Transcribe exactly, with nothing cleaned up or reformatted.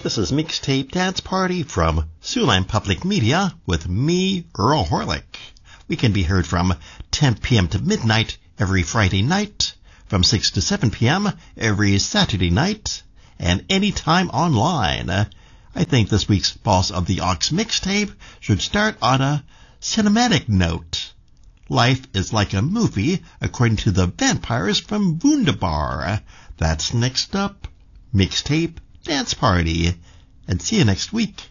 This is Mixtape Dance Party from Siouxland Public Media with me, Earl Horlick. We can be heard from ten p.m. to midnight every Friday night, from six to seven p.m. every Saturday night, and anytime online. I think this week's Boss of the Aux mixtape should start on a cinematic note. Life is like a movie, according to the vampires from Wunderbar. That's next up. Mixtape Dance Party. And see you next week.